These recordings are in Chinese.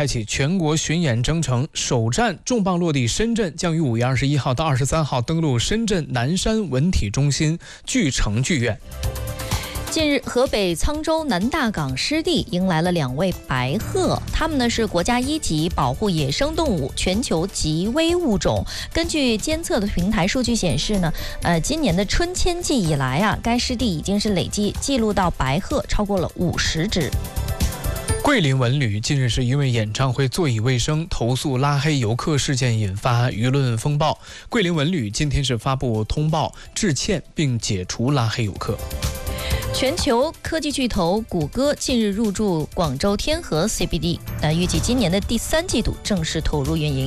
开启全国巡演征程，首站重磅落地深圳，将于5月21号到23号登陆深圳南山文体中心巨城剧院。 近日，河北沧州南大港湿地迎来了2位白鹤，它们呢是国家1级保护野生动物、全球极危物种。根据监测的平台数据显示呢，今年的春迁季以来啊，该湿地已经是累计记录到白鹤超过了50只。 桂林文旅近日是因为演唱会座椅卫生投诉拉黑游客事件引发舆论风暴，桂林文旅今天是发布通报致歉并解除拉黑游客。 全球科技巨头谷歌近日入驻广州天河 CBD， 预计今年的第3季度正式投入运营。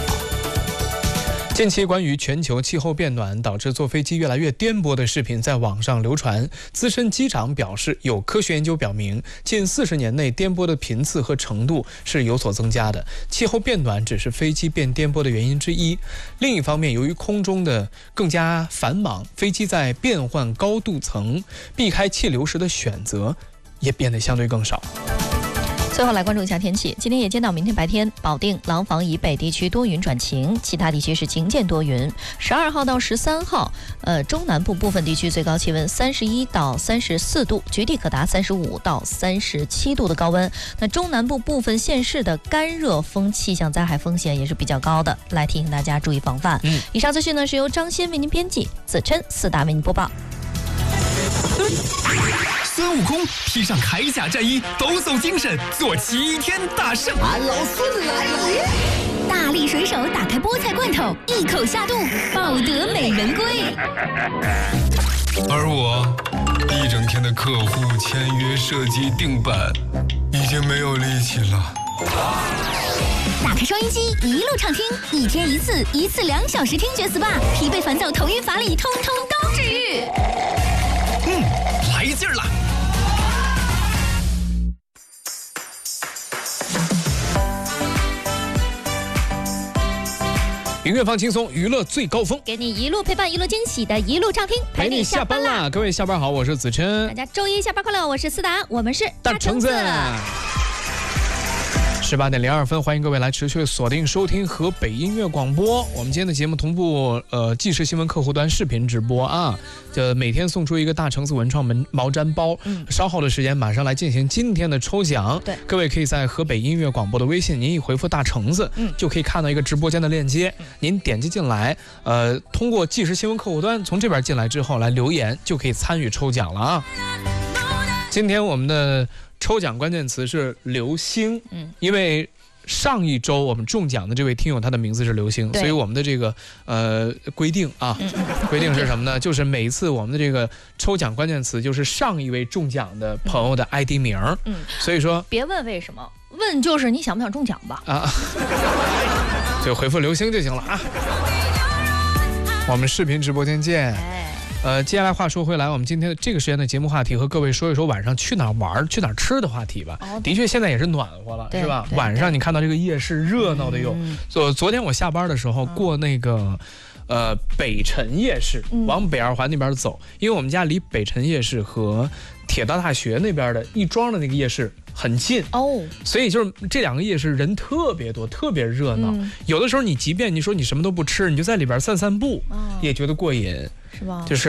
近期关于全球气候变暖导致坐飞机越来越颠簸的视频在网上流传。资深机长表示，有科学研究表明，近40年内颠簸的频次和程度是有所增加的。气候变暖只是飞机变颠簸的原因之一。另一方面，由于空中的更加繁忙，飞机在变换高度层、避开气流时的选择也变得相对更少。 最后来关注一下天气，今天夜间到明天白天，保定、廊坊以北地区多云转晴，其他地区是晴间多云。12号到13号，中南部部分地区最高气温31到34度，局地可达35到37度的高温。那中南部部分县市的干热风气象灾害风险也是比较高的，来提醒大家注意防范。以上资讯呢是由张鑫为您编辑，子琛、四大为您播报。 孙悟空披上铠甲战衣，抖擞精神，做齐天大圣。 俺老孙来了！ 大力水手打开菠菜罐头，一口下肚，抱得美人归。 而我一整天的客户签约、设计、定版，已经没有力气了。 打开收音机，一路畅听，1天1次，1次2小时听觉 SPA， 疲惫烦躁、头晕乏力，通通都治愈。 来劲儿了！ 音乐放轻松，娱乐最高峰， 给你一路陪伴，一路惊喜的一路畅听， 陪你下班啦！各位下班好，我是子琛。 大家周一下班快乐，我是思达，我们是大橙子。18点02分，欢迎各位来持续锁定收听河北音乐广播。我们今天的节目同步即时新闻客户端视频直播啊，每天送出一个大橙子文创毛毡包。稍后的时间马上来进行今天的抽奖。 对， 各位可以在河北音乐广播的微信，您一回复大橙子，就可以看到一个直播间的链接，您点击进来，通过即时新闻客户端从这边进来之后来留言，就可以参与抽奖了啊。今天我们的抽奖关键词是流星，因为上一周我们中奖的这位听友他的名字是流星，所以我们的这个规定啊，规定是什么呢？就是每一次我们的这个抽奖关键词就是上一位中奖的朋友的 ID 名，所以说别问为什么，问就是你想不想中奖吧啊， 就回复流星就行了啊。我们视频直播间见。接下来话说回来，我们今天的这个时间的节目话题和各位说一说晚上去哪儿玩、去哪儿吃的话题吧。的确，现在也是暖和了，是吧？晚上你看到这个夜市热闹的有。昨天我下班的时候过那个北辰夜市，往北二环那边走，因为我们家离北辰夜市和铁道大学那边的亦庄的那个夜市很近哦，所以就是这2个夜市人特别多，特别热闹。有的时候你即便你说你什么都不吃，你就在里边散散步，也觉得过瘾， 是吧？ 就是，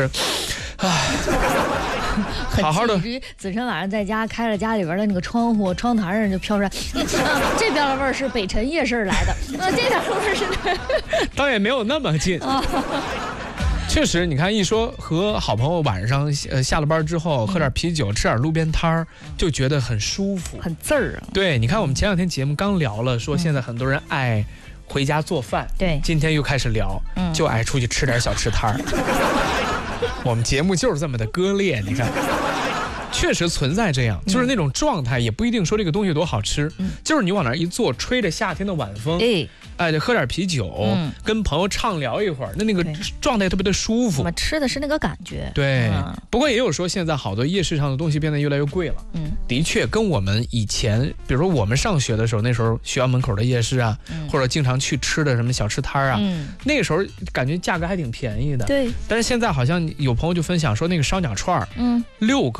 好好的。 子琛晚上在家开了家里边的那个窗户，窗台上就飘出来，这边的味儿是北辰夜市来的，这边的味儿是， 倒也没有那么近。确实，你看一说和好朋友晚上下了班之后喝点啤酒，吃点路边摊儿，就觉得很舒服， 很字儿啊。 对，你看我们前2天节目刚聊了，说现在很多人爱回家做饭， 对， 今天又开始聊，就爱出去吃点小吃摊儿。我们节目就是这么的割裂，你看。确实存在这样，就是那种状态，也不一定说这个东西多好吃，就是你往那儿一坐，吹着夏天的晚风，喝点啤酒，跟朋友畅聊一会儿，那个状态特别的舒服。 我们吃的是那个感觉。 对，不过也有说现在好多夜市上的东西变得越来越贵了。的确跟我们以前，比如说我们上学的时候，那时候学校门口的夜市啊，或者经常去吃的什么小吃摊啊，那个时候感觉价格还挺便宜的。 对。 但是现在好像有朋友就分享说，那个烧鸟串，6个。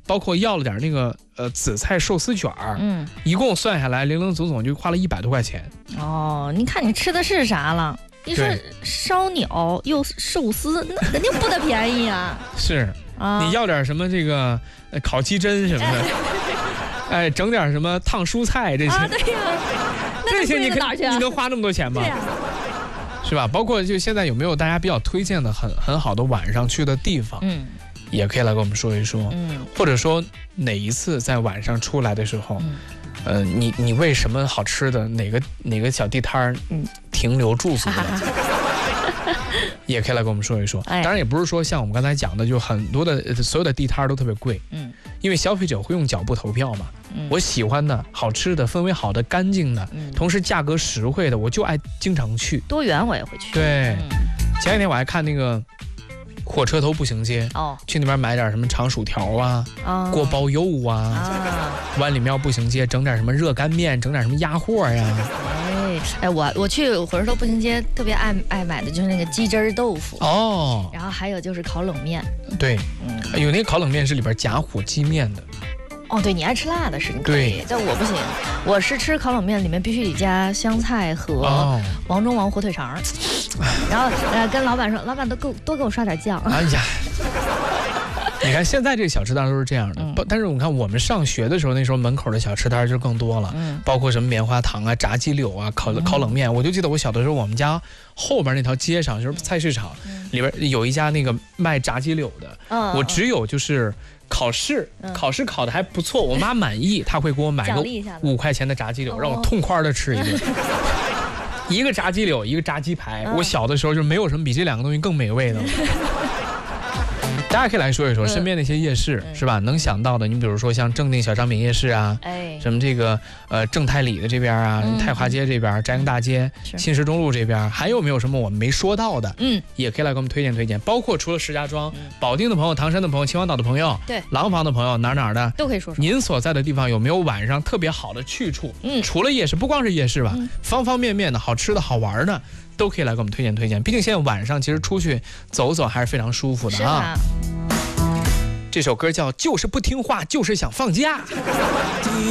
包括要了点那个紫菜寿司卷儿，一共算下来零零总总就花了100多块钱。 哦，你看你吃的是啥了？你说烧鸟又寿司，那肯定不得便宜啊。 是啊，你要点什么这个烤鸡胗什么的，哎，整点什么烫蔬菜这些， 对呀， 这些你能花那么多钱吗？ 对呀。 是吧？包括就现在有没有大家比较推荐的很好的晚上去的地方？也可以来跟我们说一说。或者说哪一次在晚上出来的时候，你为什么好吃的哪个小地摊停留驻足了？也可以来跟我们说一说。当然也不是说像我们刚才讲的，就很多的所有的地摊都特别贵。因为消费者会用脚步投票嘛。我喜欢的好吃的氛围好的干净的，同时价格实惠的，我就爱经常去。 多元我也会去。 对，前几天我还看那个火车头步行街，去那边买点什么长薯条啊，锅包肉啊，万里庙步行街整点什么热干面，整点什么鸭货呀。 我去火车头步行街特别爱买的就是那个鸡汁豆腐然后还有就是烤冷面。 对，有那个烤冷面是里边夹火鸡面的。 对，你爱吃辣的是你可以，但我不行，我是吃烤冷面里面必须得加香菜和王中王火腿肠，然后跟老板说，老板多给我刷点酱。哎呀， 你看现在这个小吃摊都是这样的，但是我看我们上学的时候，那时候门口的小吃摊就更多了，包括什么棉花糖啊、炸鸡柳啊、烤冷面。我就记得我小的时候，我们家后边那条街上就是菜市场里边有一家那个卖炸鸡柳的，我只有就是考试考的还不错，我妈满意，她会给我买个5块钱的炸鸡柳，让我痛快的吃一顿。一个炸鸡柳，一个炸鸡排。我小的时候就没有什么比这2个东西更美味的了。大家可以来说一说身边那些夜市，是吧？能想到的，你比如说像正定小商品夜市啊，什么这个正太里的这边啊，太华街这边，摘营大街、新石中路这边，还有没有什么我们没说到的？也可以来给我们推荐。包括除了石家庄、保定的朋友、唐山的朋友、秦皇岛的朋友、廊坊的朋友，哪的都可以说说。 您所在的地方有没有晚上特别好的去处？除了夜市，不光是夜市吧，方方面面的好吃的好玩的。都可以来给我们推荐，毕竟现在晚上其实出去走走还是非常舒服的啊。这首歌叫《就是不听话，就是想放假》。